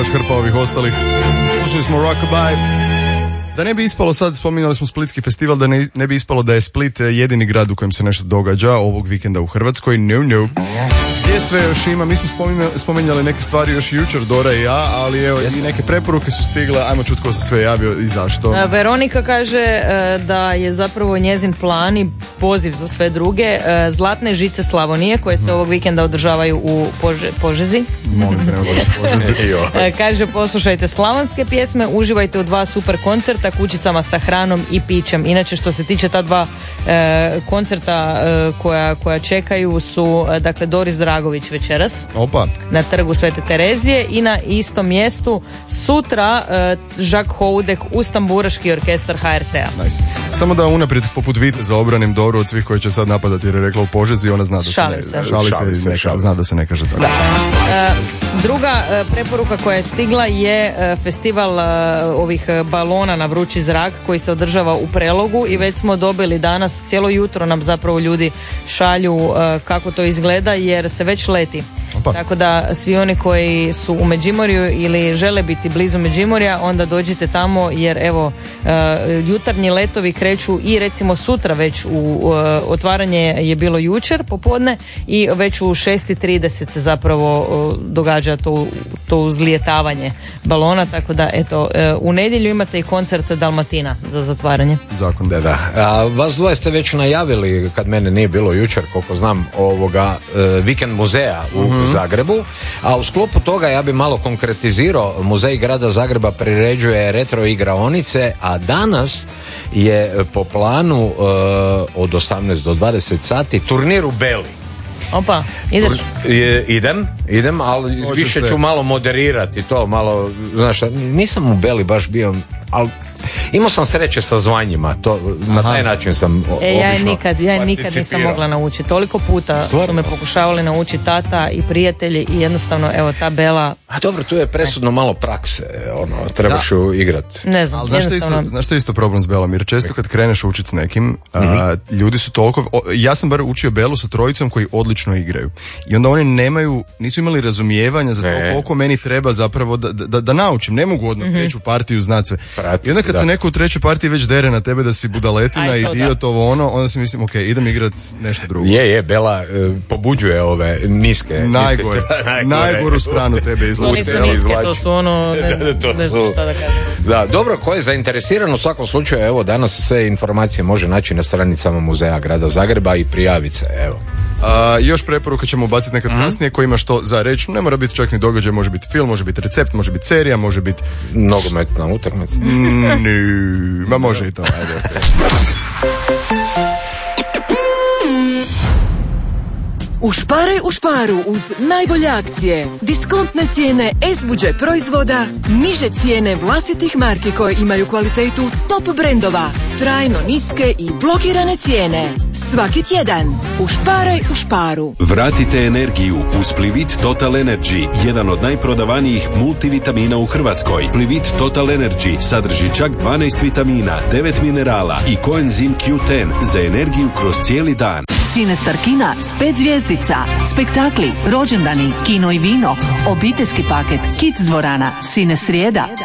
još hrpa ovih ostalih. Slušali smo Rockabye. Da ne bi ispalo sad, spominjali smo Splitski festival, da ne bi ispalo da je Split jedini grad u kojem se nešto događa ovog vikenda u Hrvatskoj. No. Gdje sve još ima? Mi smo spominjali neke stvari još jučer, Dora i ja, ali evo i neke preporuke su stigle. Ajmo čuti ko se sve javio i zašto. Veronika kaže da je zapravo njezin plan i poziv za sve druge Zlatne žice Slavonije koje se ovog vikenda održavaju u Požezi. Kaže, poslušajte slavonske pjesme, uživajte u 2 super koncerta, kućicama sa hranom i pićem. Inače, što se tiče ta 2 koncerta koja čekaju su, dakle, Doris Dragović večeras. Opa. Na trgu Svete Terezije i na istom mjestu sutra Žak Houdek uz tamburaški orkestar HRT-a. Nice. Samo da unaprijed poput Viteza obranim Doru od svih koji će sad napadati jer je rekla u Požezi, ona zna da zna da se ne kaže tako. Druga preporuka koja je stigla je festival ovih balona na vrući zrak koji se održava u Prelogu i već smo dobili danas, cijelo jutro nam zapravo ljudi šalju kako to izgleda jer se već leti. Opa. Tako da svi oni koji su u Međimurju ili žele biti blizu Međimurja, onda dođite tamo jer evo jutarnji letovi kreću i recimo sutra već u otvaranje je bilo jučer popodne i već u 6:30 se zapravo događa to uzlijetavanje balona, tako da eto u nedjelju imate i koncert Dalmatina za zatvaranje. Zakon. Da. A vas dvoje ste već najavili, kad mene nije bilo jučer, koliko znam, vikend muzeja u Zagrebu, a u sklopu toga ja bi malo konkretizirao, Muzej grada Zagreba priređuje retro igraonice, a danas je po planu od 18 do 20 sati turnir u Beli. Opa, ideš? Idem, ali više ću malo moderirati to, malo, znaš, nisam u Beli baš bio, ali imao sam sreće sa zvanjima, na taj način sam ja nikad nisam mogla naučiti. Toliko puta su me pokušavali naučiti tata i prijatelji i jednostavno, evo, ta Bela... A dobro, tu je presudno malo prakse, trebaš ju igrat. Ne znam, znaš što je isto problem s Belom, jer često kad kreneš učiti s nekim, ljudi su toliko... Ja sam bar učio Belu sa trojicom koji odlično igraju. I onda oni nisu imali razumijevanja za to koliko meni treba zapravo da naučim. Ne mogu odmah preći u partiju, znat sve. I onda kad se neko u trećoj partiji već dere na tebe da si budaletina, idiot, onda si mislim, idem igrat nešto drugo. Je, Bela pobuđuje ove niske najgoru stranu tebe izluči. To nisu niske, to su ne znam šta da kažem. Da, dobro, ko je zainteresiran u svakom slučaju, evo, danas sve informacije može naći na stranicama Muzeja grada Zagreba i prijaviti se, evo. Još preporuka ćemo ubaciti nekad kasnije ko ima što za reći. Ne mora biti čak ni događaj, može biti film, može biti recept, može biti serija, može biti nogometna utakmica. Ma može i to, ajde. Ušparaj u šparu uz najbolje akcije. Diskontne cijene S-Budget proizvoda, niže cijene vlastitih marki koje imaju kvalitetu top brendova, trajno niske i blokirane cijene. Svaki tjedan ušparaj u šparu. Vratite energiju uz Plivit Total Energy, jedan od najprodavanijih multivitamina u Hrvatskoj. Plivit Total Energy sadrži čak 12 vitamina, 9 minerala i koenzim Q10 za energiju kroz cijeli dan. Cinestar kina s 5 zvjezdica, spektakli, rođendani, kino i vino, obiteljski paket, Kids dvorana, Cine srijeda,